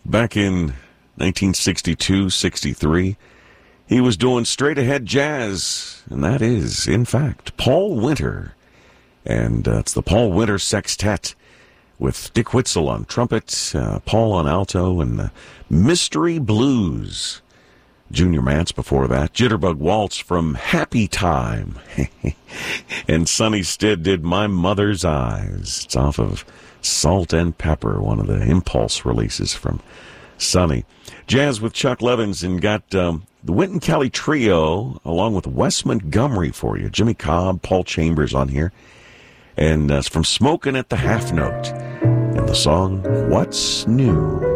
Back in 1962-63, he was doing straight-ahead jazz, and that is, in fact, Paul Winter. And it's the Paul Winter Sextet with Dick Whitzel on trumpet, Paul on alto, and Mystery Blues. Junior Mance before that. Jitterbug Waltz from Happy Time. And Sonny Stitt did My Mother's Eyes. It's off of Salt and Pepper, one of the Impulse releases from Sonny. Jazz with Chuck Levins, and got the Wynton Kelly Trio along with Wes Montgomery for you. Jimmy Cobb, Paul Chambers on here. And it's from Smokin' at the Half Note. And the song, What's New?